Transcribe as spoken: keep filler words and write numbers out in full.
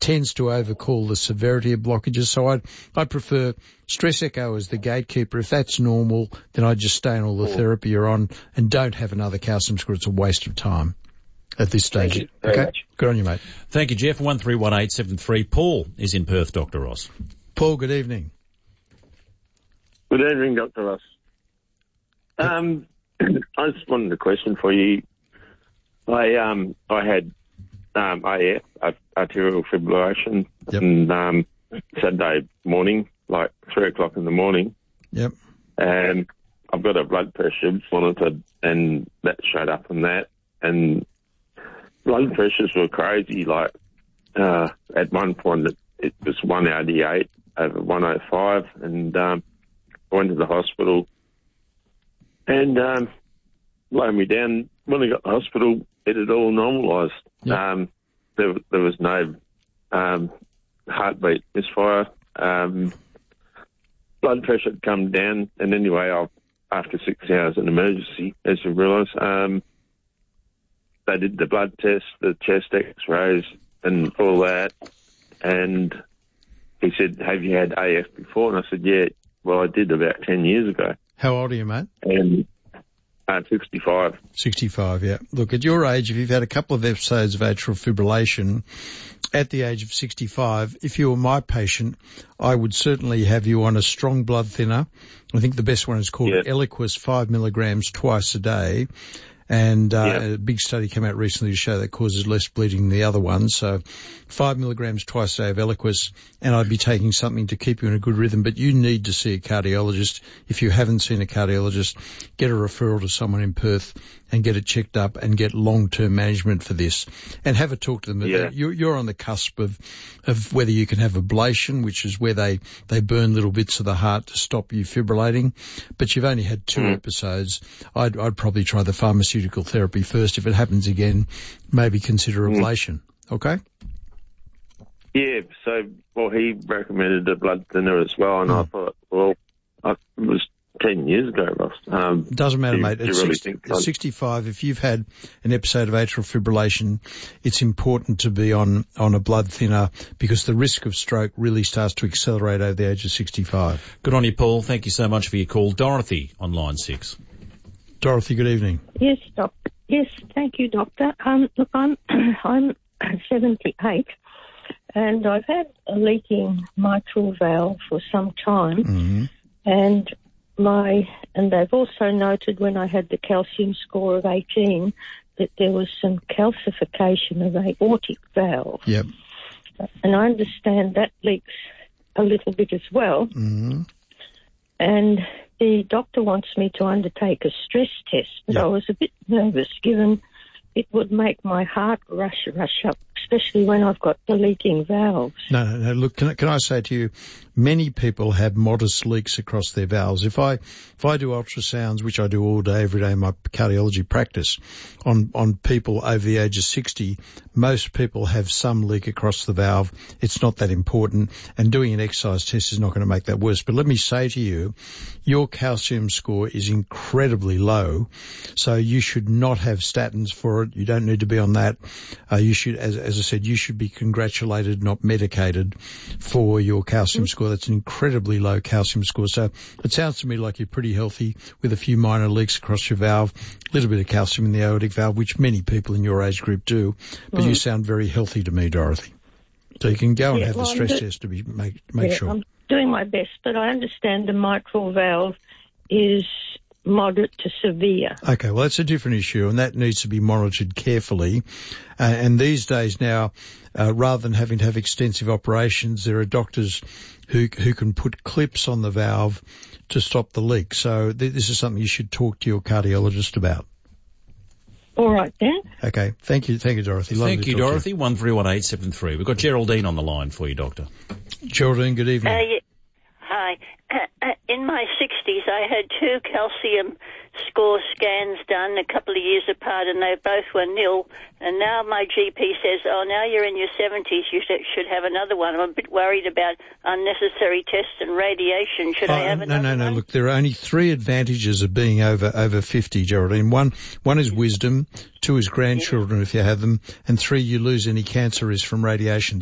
tends to overcall the severity of blockages. So I'd, I'd prefer stress echo as the gatekeeper. If that's normal, then I'd just stay on all the Cool. therapy you're on and don't have another calcium score. It's a waste of time at this stage. Thank you very okay? much. Good on you, mate. Thank you, Jeff. one three one eight seven three. Paul is in Perth, Doctor Ross. Paul, good evening. Good evening, Doctor Ross. Um, I just wanted a question for you. I um I had um A F, arterial fibrillation, Yep. and um Saturday morning, like three o'clock in the morning, Yep. and I've got a blood pressure monitored, and that showed up on that, and blood pressures were crazy. Like uh, at one point, it, it was one eighty-eight over one oh five, and um, I went to the hospital, and um, lowered me down. When I got to the hospital, it had all normalised. Yep. Um, there, there was no um, heartbeat misfire. Um, blood pressure had come down, and anyway, I, after six hours in emergency, as you realise, um, they did the blood test, the chest X-rays, and all that. And he said, "Have you had A F before?" And I said, "Yeah, well, I did about ten years ago." How old are you, mate? And uh, sixty-five. sixty-five, yeah. Look, at your age, if you've had a couple of episodes of atrial fibrillation at the age of sixty-five, if you were my patient, I would certainly have you on a strong blood thinner. I think the best one is called Yes. Eliquis, five milligrams twice a day. And uh, Yeah. a big study came out recently to show that causes less bleeding than the other one. So five milligrams twice a day of Eliquis, and I'd be taking something to keep you in a good rhythm. But you need to see a cardiologist. If you haven't seen a cardiologist, get a referral to someone in Perth and get it checked up and get long-term management for this. And have a talk to them. Yeah. You're, you're on the cusp of, of whether you can have ablation, which is where they, they burn little bits of the heart to stop you fibrillating. But you've only had two Mm. episodes. I'd, I'd probably try the pharmaceutical therapy first. If it happens again, maybe consider Mm. ablation. Okay? Yeah, so, well, he recommended a blood thinner as well, and I Mm. thought, well, I, it was ten years ago, Ross. Um, Doesn't matter, do you- mate. do you At, really sixty, think at I'd- sixty-five, if you've had an episode of atrial fibrillation, it's important to be on, on a blood thinner because the risk of stroke really starts to accelerate over the age of sixty-five. Good on you, Paul. Thank you so much for your call. Dorothy on line six. Dorothy, good evening. Yes, doc. Yes, thank you, doctor. Um, look, I'm I'm seventy-eight, and I've had a leaking mitral valve for some time, Mm-hmm. and my and they've also noted when I had the calcium score of eighteen that there was some calcification of aortic valve, Yep. and I understand that leaks a little bit as well, Mm-hmm. and the doctor wants me to undertake a stress test, but Yeah. I was a bit nervous given it would make my heart rush, rush up, especially when I've got the leaking valves. No, no, no. Look, can I, can I say to you, many people have modest leaks across their valves. If I, if I do ultrasounds, which I do all day, every day in my cardiology practice, on, on people over the age of sixty, most people have some leak across the valve. It's not that important, and doing an exercise test is not going to make that worse. But let me say to you, your calcium score is incredibly low, so you should not have statins for it. You don't need to be on that. Uh, you should, as, as I said, you should be congratulated, not medicated, for your calcium score. That's an incredibly low calcium score. So it sounds to me like you're pretty healthy with a few minor leaks across your valve, a little bit of calcium in the aortic valve, which many people in your age group do. But Mm. you sound very healthy to me, Dorothy. So you can go and Yeah, have well, the I'm stress do- test to be make make Yeah, sure. I'm doing my best, but I understand the mitral valve is moderate to severe. Okay, well, that's a different issue, and that needs to be monitored carefully. Uh, and these days now, uh, rather than having to have extensive operations, there are doctors who who can put clips on the valve to stop the leak. So th- this is something you should talk to your cardiologist about. All right, then. Okay, thank you, thank you, Dorothy. Lovely Thank to you, talk to Dorothy. one three one eight seven three. We've got Geraldine on the line for you, Doctor. Geraldine, good evening. Uh, yeah. Hi. Uh, uh, in my sixties, I had two calcium score scans done a couple of years apart, and they both were nil. And now my G P says, oh, now you're in your seventies, you should should have another one. I'm a bit worried about unnecessary tests and radiation. Should I Oh, have no, another no, no. one? Look, there are only three advantages of being over over fifty, Geraldine. One, one is wisdom. Two is grandchildren if you have them, and three, you lose any cancer risk from radiation.